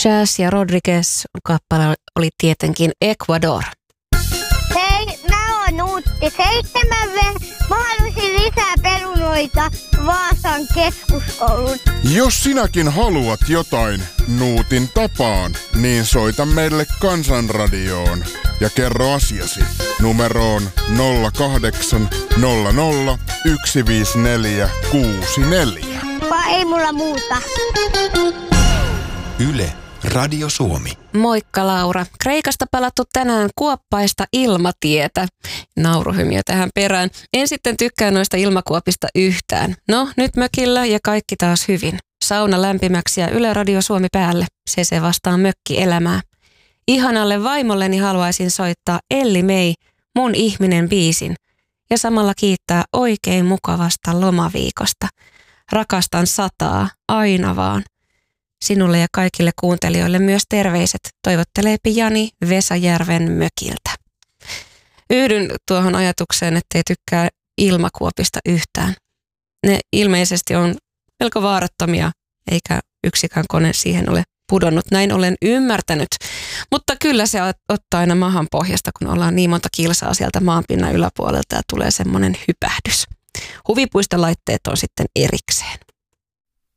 Chas ja Rodriguez kappale oli tietenkin Ecuador. Hei, mä oon Nuutti 7V. Mä haluaisin lisää perunoita Vaasan keskuskoulun. Jos sinäkin haluat jotain Nuutin tapaan, niin soita meille Kansanradioon ja kerro asiasi numeroon 0800 154 64. Vai ei mulla muuta. Yle, Radio Suomi. Moikka Laura. Kreikasta palattu tänään kuoppaista ilmatietä. Nauruhymiö tähän perään. En sitten tykkää noista ilmakuopista yhtään. No, nyt mökillä ja kaikki taas hyvin. Sauna lämpimäksi ja Yle Radio Suomi päälle. Se vastaa mökkielämää. Ihanalle vaimolleni haluaisin soittaa Elli Mei, mun ihminen biisin. Ja samalla kiittää oikein mukavasta lomaviikosta. Rakastan sataa, aina vaan. Sinulle ja kaikille kuuntelijoille myös terveiset, toivottelee Jani Vesajärven mökiltä. Yhdyn tuohon ajatukseen, ettei tykkää ilmakuopista yhtään. Ne ilmeisesti on melko vaarattomia, eikä yksikään kone siihen ole pudonnut. Näin olen ymmärtänyt. Mutta kyllä se ottaa aina mahan pohjasta, kun ollaan niin monta kilsaa sieltä maanpinnan yläpuolelta ja tulee semmoinen hypähdys. Huvipuistolaitteet on sitten erikseen.